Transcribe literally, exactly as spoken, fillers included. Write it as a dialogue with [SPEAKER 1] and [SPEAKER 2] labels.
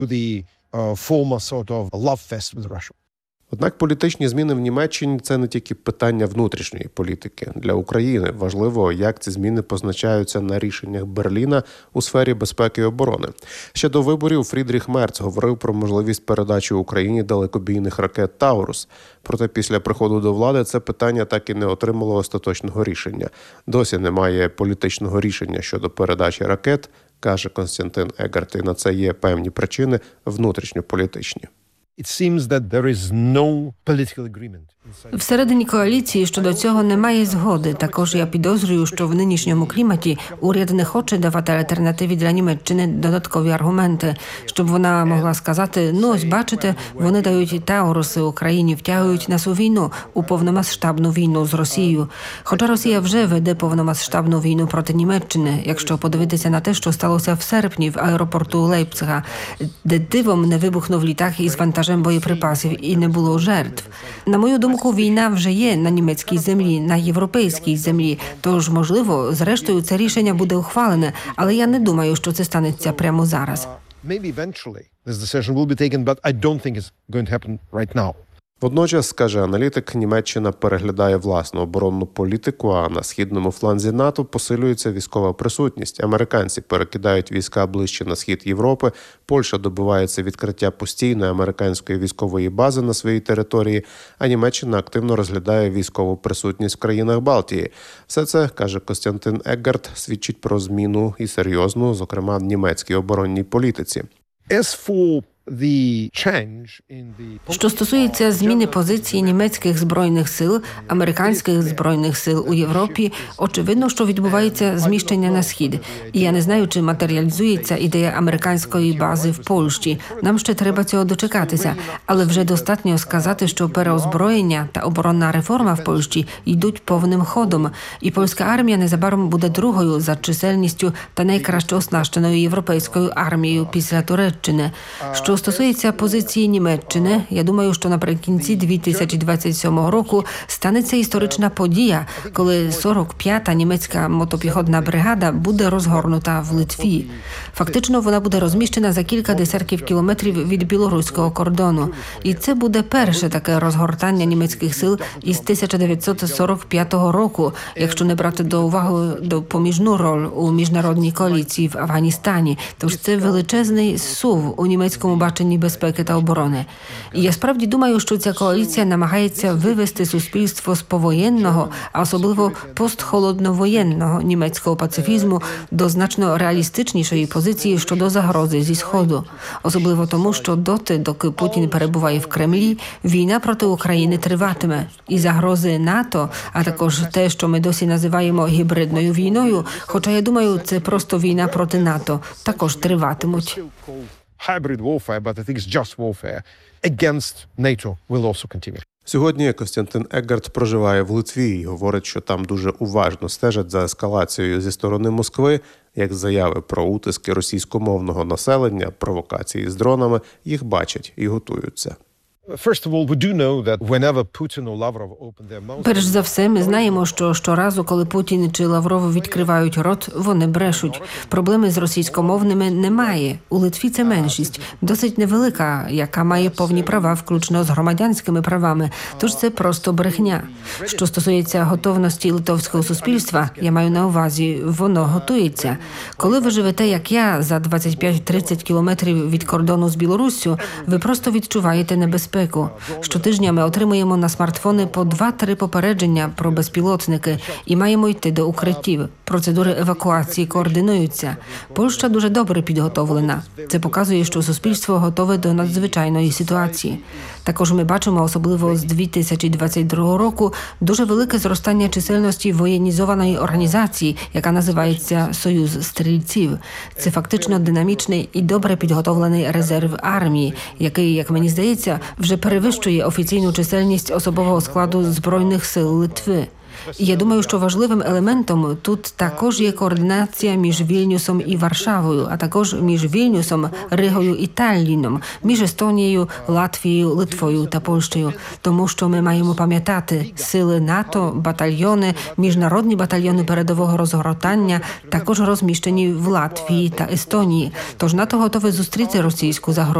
[SPEAKER 1] the uh, former sort of love fest with Russia.
[SPEAKER 2] Однак політичні зміни в Німеччині – це не тільки питання внутрішньої політики. Для України важливо, як ці зміни позначаються на рішеннях Берліна у сфері безпеки і оборони. Ще до виборів Фрідріх Мерц говорив про можливість передачі Україні далекобійних ракет «Таурус». Проте після приходу до влади це питання так і не отримало остаточного рішення. Досі немає політичного рішення щодо передачі ракет, каже Костянтин Егерт, і на це є певні причини внутрішньополітичні.
[SPEAKER 1] It seems that there is no political agreement.
[SPEAKER 3] Всередині коаліції щодо цього немає згоди. Також я підозрюю, що в нинішньому кліматі уряд не хоче давати альтернативі для Німеччини додаткові аргументи, щоб вона могла сказати, ну ось бачите, вони дають Тауруси Україні, втягують нас у війну, у повномасштабну війну з Росією. Хоча Росія вже веде повномасштабну війну проти Німеччини, якщо подивитися на те, що сталося в серпні в аеропорту Лейпцига, де дивом не вибухнув літак із вантажем боєприпасів і не було жертв. На мою думку, війна вже є на німецькій землі, на європейській землі. Тож, можливо, зрештою це рішення буде ухвалене, але я не думаю, що це станеться прямо зараз.
[SPEAKER 1] Maybe eventually this decision will be taken, but I don't think it's going to happen right now.
[SPEAKER 2] Водночас, каже аналітик, Німеччина переглядає власну оборонну політику, а на східному фланзі НАТО посилюється військова присутність. Американці перекидають війська ближче на схід Європи, Польща добивається відкриття постійної американської військової бази на своїй території, а Німеччина активно розглядає військову присутність в країнах Балтії. Все це, каже Костянтин Егерт, свідчить про зміну і серйозну, зокрема, в німецькій оборонній політиці.
[SPEAKER 1] As for
[SPEAKER 3] Що стосується зміни позиції німецьких збройних сил, американських збройних сил у Європі, очевидно, що відбувається зміщення на схід. І я не знаю, чи матеріалізується ідея американської бази в Польщі. Нам ще треба цього дочекатися. Але вже достатньо сказати, що переозброєння та оборонна реформа в Польщі йдуть повним ходом. І польська армія незабаром буде другою за чисельністю та найкраще оснащеною європейською армією після Туреччини. Що стосується позиції Німеччини, я думаю, що наприкінці дві тисячі двадцять сьомого року станеться історична подія, коли сорок п'ята німецька мотопіхотна бригада буде розгорнута в Литві. Фактично, вона буде розміщена за кілька десятків кілометрів від білоруського кордону. І це буде перше таке розгортання німецьких сил із тисяча дев'ятсот сорок п'ятого року, якщо не брати до уваги допоміжну роль у міжнародній коаліції в Афганістані. Тож це величезний зсув у німецькому баченні безпеки та оборони. І я справді думаю, що ця коаліція намагається вивести суспільство з повоєнного, а особливо постхолодновоєнного німецького пацифізму до значно реалістичнішої позиції щодо загрози зі Сходу. Особливо тому, що доти, доки Путін перебуває в Кремлі, війна проти України триватиме. І загрози НАТО, а також те, що ми досі називаємо гібридною війною, хоча я думаю, це просто війна проти НАТО, також триватимуть.
[SPEAKER 1] Hybrid warfare, but I think it's just warfare against NATO will also continue.
[SPEAKER 2] Сьогодні Костянтин Егерт проживає в Литві і говорить, що там дуже уважно стежать за ескалацією зі сторони Москви, як заяви про утиски російськомовного населення, провокації з дронами, їх бачать і готуються.
[SPEAKER 3] Перш за все, ми знаємо, що щоразу, коли Путін чи Лавров відкривають рот, вони брешуть. Проблеми з російськомовними немає. У Литві це меншість, досить невелика, яка має повні права, включно з громадянськими правами. Тож це просто брехня. Що стосується готовності литовського суспільства, я маю на увазі, воно готується. Коли ви живете, як я, за двадцять п'ять - тридцять кілометрів від кордону з Білоруссю, ви просто відчуваєте небезпеку. Щотижня ми отримуємо на смартфони по два-три попередження про безпілотники і маємо йти до укриттів. Процедури евакуації координуються. Польща дуже добре підготовлена. Це показує, що суспільство готове до надзвичайної ситуації. Також ми бачимо, особливо з дві тисячі двадцять другого року, дуже велике зростання чисельності воєнізованої організації, яка називається «Союз стрільців». Це фактично динамічний і добре підготовлений резерв армії, який, як мені здається, вже перевищує офіційну чисельність особового складу Збройних сил Литви. І я думаю, що важливим елементом тут також є координація між Вільнюсом і Варшавою, а також між Вільнюсом, Ригою і Талліном, між Естонією, Латвією, Литвою та Польщею. Тому що ми маємо пам'ятати, сили НАТО, батальйони, міжнародні батальйони передового розгортання також розміщені в Латвії та Естонії. Тож НАТО готове зустріти російську загрозу